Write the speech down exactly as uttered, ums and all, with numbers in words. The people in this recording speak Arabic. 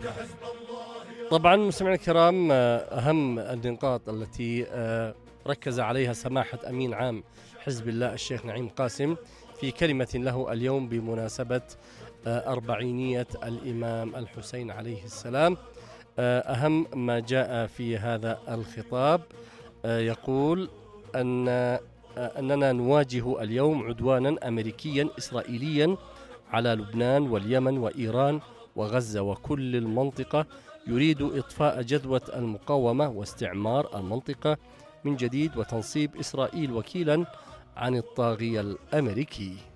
طبعا مستمعينا الكرام، أهم النقاط التي ركز عليها سماحة أمين عام حزب الله الشيخ نعيم قاسم في كلمة له اليوم بمناسبة أربعينية الإمام الحسين عليه السلام. أهم ما جاء في هذا الخطاب يقول أن أننا نواجه اليوم عدوانا أمريكيا إسرائيليا على لبنان واليمن وإيران وغزة وكل المنطقة، يريد إطفاء جذوة المقاومة واستعمار المنطقة من جديد وتنصيب إسرائيل وكيلا عن الطاغية الأمريكي.